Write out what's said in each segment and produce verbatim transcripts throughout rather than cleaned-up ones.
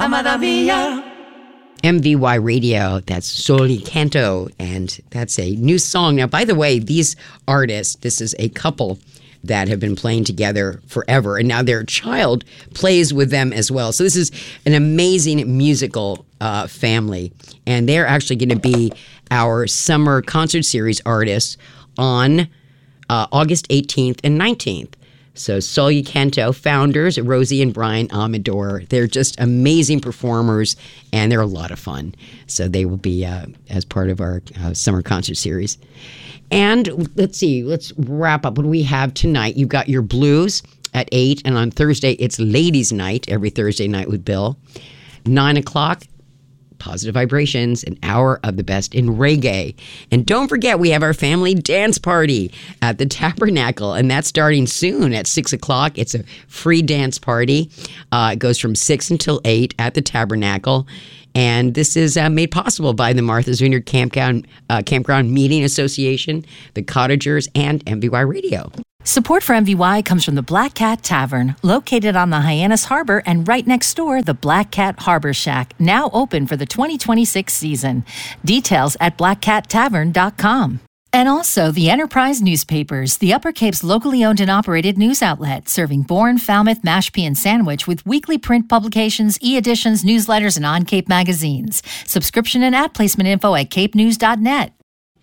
Amada mia. M V Y Radio, that's Sol y Canto, and that's a new song. Now, by the way, these artists, this is a couple that have been playing together forever, and now their child plays with them as well. So this is an amazing musical uh, family, and they're actually going to be our summer concert series artists on uh, August eighteenth and nineteenth. So Sol y Canto founders, Rosie and Brian Amador, they're just amazing performers, and they're a lot of fun. So they will be uh, as part of our uh, summer concert series. And let's see, let's wrap up. What do we have tonight? You've got your blues at eight, and on Thursday, it's Ladies' Night, every Thursday night with Bill. nine o'clock, Positive Vibrations, an hour of the best in reggae. And don't forget, we have our family dance party at the Tabernacle, and that's starting soon at six o'clock. It's a free dance party. Uh, it goes from six until eight at the Tabernacle. And this is uh, made possible by the Martha's Vineyard Campground, uh, Campground Meeting Association, the Cottagers, and M V Y Radio. Support for M V Y comes from the Black Cat Tavern, located on the Hyannis Harbor, and right next door, the Black Cat Harbor Shack, now open for the twenty twenty-six season. Details at black cat tavern dot com. And also the Enterprise Newspapers, the Upper Cape's locally owned and operated news outlet, serving Bourne, Falmouth, Mashpee, and Sandwich with weekly print publications, e-editions, newsletters, and on-Cape magazines. Subscription and ad placement info at cape news dot net.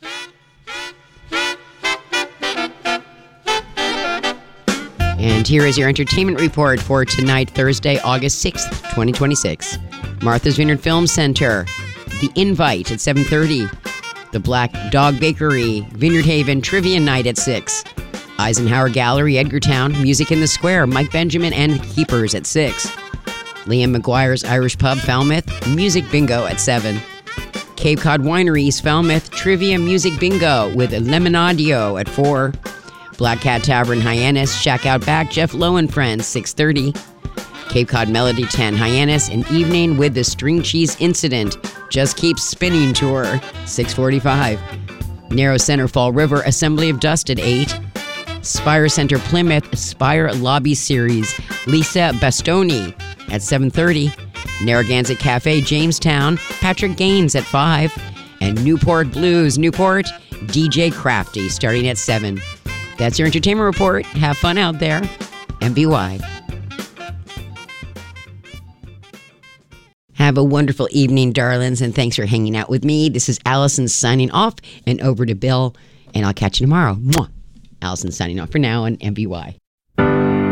And here is your entertainment report for tonight, Thursday, August sixth, twenty twenty-six. Martha's Vineyard Film Center, The Invite at seven thirty. The Black Dog Bakery, Vineyard Haven Trivia Night at six. Eisenhower Gallery, Edgartown, Music in the Square, Mike Benjamin and Keepers at six. Liam McGuire's Irish Pub, Falmouth, Music Bingo at seven. Cape Cod Wineries, Falmouth, Trivia Music Bingo with Lemonadio at four. Black Cat Tavern, Hyannis, Shack Out Back, Jeff Lowe and Friends, six thirty. Cape Cod Melody ten, Hyannis, an evening with the String Cheese Incident, Just Keep Spinning Tour, six forty-five. Narrow Center Fall River, Assembly of Dust at eight. Spire Center Plymouth, Spire Lobby Series, Lisa Bastoni at seven thirty. Narragansett Cafe, Jamestown, Patrick Gaines at five. And Newport Blues, Newport, D J Crafty, starting at seven. That's your entertainment report. Have fun out there. M V Y. Have a wonderful evening, darlings, and thanks for hanging out with me. This is Allison signing off and over to Bill, and I'll catch you tomorrow. Mwah. Allison signing off for now on M V Y.